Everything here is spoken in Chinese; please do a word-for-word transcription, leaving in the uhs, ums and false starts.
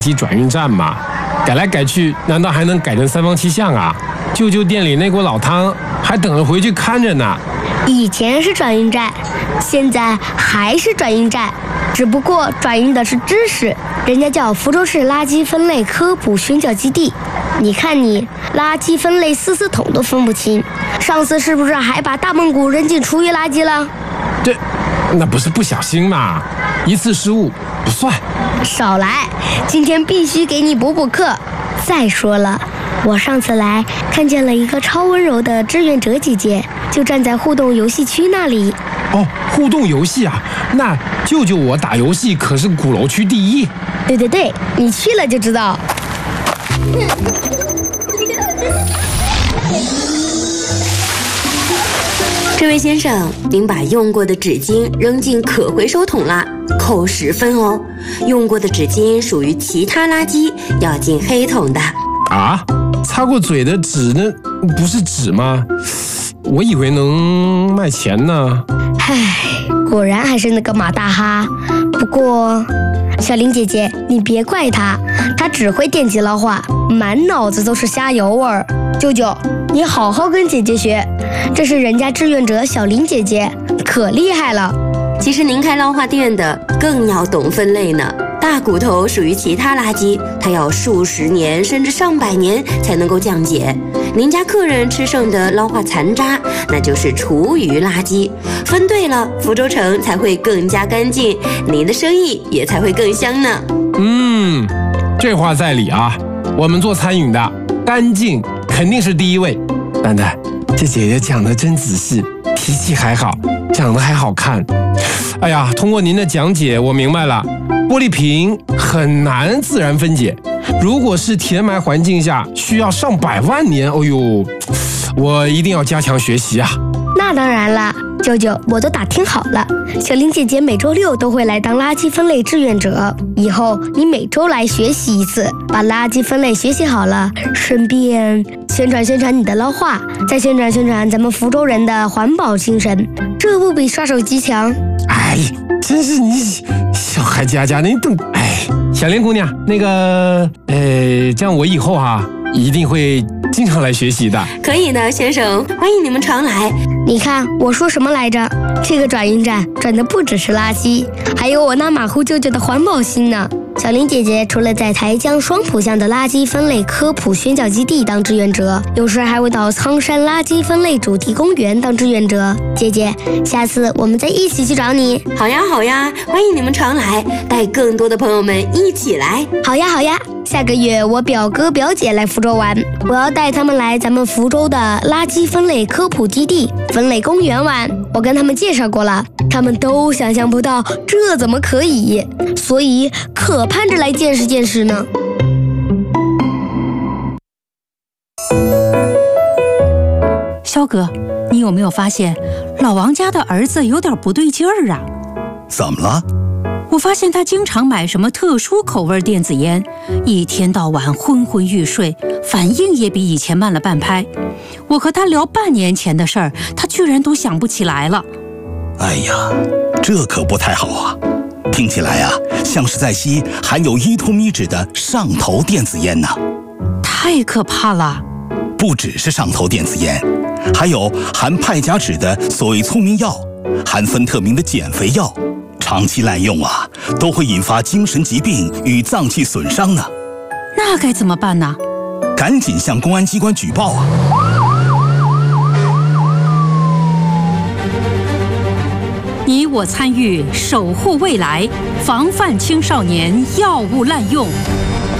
机转运站嘛，改来改去，难道还能改成三坊七巷啊？舅舅店里那锅老汤还等着回去看着呢。 以前是转运站，现在还是转运站，只不过转运的是知识，人家叫福州市垃圾分类科普宣教基地。你看你垃圾分类四四桶都分不清，上次是不是还把大蒙古扔进厨余垃圾了？ 这那不是不小心嘛，一次失误不算。 少来，今天必须给你补补课。再说了，我上次来看见了一个超温柔的志愿者姐姐，就站在互动游戏区那里。 哦，互动游戏啊，那舅舅我打游戏可是鼓楼区第一。 对对对，你去了就知道。 这位先生，您把用过的纸巾扔进可回收桶啦，扣十分哦。用过的纸巾属于其他垃圾，要进黑桶的。 啊，擦过嘴的纸呢？不是纸吗？我以为能卖钱呢。 唉，果然还是那个马大哈。不过，小林姐姐，你别怪他，他只会电击捞话，满脑子都是虾油味儿。舅舅，你好好跟姐姐学，这是人家志愿者小林姐姐，可厉害了。 其实您开捞化店的更要懂分类呢。大骨头属于其他垃圾，它要数十年甚至上百年才能够降解。您家客人吃剩的捞化残渣，那就是厨余垃圾。分对了，福州城才会更加干净，您的生意也才会更香呢。 嗯，这话在理啊。我们做餐饮的，干净肯定是第一位。蛋蛋，这姐姐讲的真仔细，脾气还好，长得还好看。哎呀，通过您的讲解，我明白了，玻璃瓶很难自然分解，如果是填埋环境下，需要上百万年。哦呦，我一定要加强学习啊！ 那当然了，舅舅，我都打听好了，小林姐姐每周六都会来当垃圾分类志愿者，以后你每周来学习一次，把垃圾分类学习好了，顺便宣传宣传你的捞话，再宣传宣传咱们福州人的环保精神，这不比刷手机强？ 哎，真是你小孩家家的，你懂？哎，小林姑娘，那个，呃，这样我以后啊，一定会经常来学习的。 可以的，先生，欢迎你们常来。 你看我说什么来着？这个转运站转的不只是垃圾，还有我那马虎舅舅的环保心呢。小林姐姐除了在台江双浦乡的垃圾分类科普宣教基地当志愿者，有时还会到苍山垃圾分类主题公园当志愿者。姐姐，下次我们再一起去找你。 好呀好呀，欢迎你们常来，带更多的朋友们一起来。 好呀好呀，下个月我表哥表姐来福州玩，我要带他们来咱们福州的垃圾分类科普基地分类公园玩。我跟他们介绍过了，他们都想象不到这怎么可以，所以可盼着来见识见识呢。 肖哥，你有没有发现老王家的儿子有点不对劲儿啊？ 怎么了？ 我发现他经常买什么特殊口味电子烟，一天到晚昏昏欲睡，反应也比以前慢了半拍。我和他聊半年前的事儿，他居然都想不起来了。 哎呀，这可不太好啊！听起来啊，像是在吸含有依托咪酯的上头电子烟呢。 太可怕了！ 不只是上头电子烟，还有含派甲酯的所谓聪明药，含芬特明的减肥药。长期滥用啊，都会引发精神疾病与脏器损伤呢。 那该怎么办呢？ 赶紧向公安机关举报啊！ 你我参与，守护未来，防范青少年药物滥用。